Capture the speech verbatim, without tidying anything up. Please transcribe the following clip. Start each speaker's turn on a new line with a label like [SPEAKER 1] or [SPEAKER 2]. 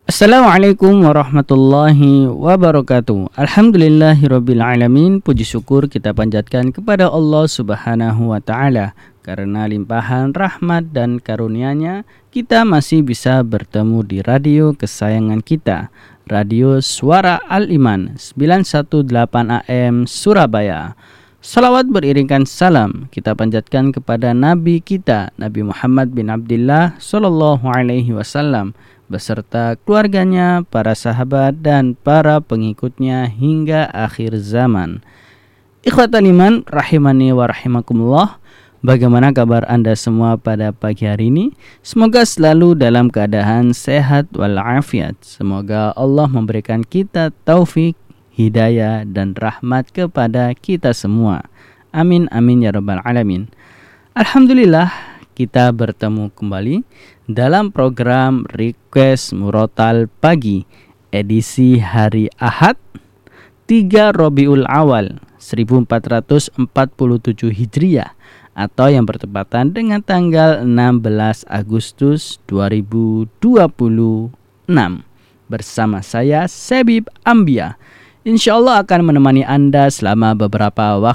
[SPEAKER 1] Assalamualaikum warahmatullahi wabarakatuh. Alhamdulillahirabbil alamin. Puji syukur kita panjatkan kepada Allah Subhanahu wa taala. Karena limpahan rahmat dan karunia-Nya, kita masih bisa bertemu di radio kesayangan kita, Radio Suara Al-Iman sembilan satu delapan A M Surabaya. Salawat beriringkan salam kita panjatkan kepada Nabi kita, Nabi Muhammad bin Abdullah sallallahu alaihi wasallam, beserta keluarganya, para sahabat, dan para pengikutnya hingga akhir zaman. Ikhwatan iman, rahimani wa rahimakumullah. Bagaimana kabar Anda semua pada pagi hari ini? Semoga selalu dalam keadaan sehat walafiat. Semoga Allah memberikan kita taufik, hidayah, dan rahmat kepada kita semua. Amin amin ya rabbal alamin. Alhamdulillah, kita bertemu kembali dalam program Request Murotal Pagi edisi hari Ahad tiga Rabiul Awal seribu empat ratus empat puluh tujuh Hijriah atau yang bertepatan dengan tanggal enam belas Agustus dua ribu dua puluh enam. Bersama saya Sebib Ambia, insyaallah akan menemani Anda selama beberapa waktu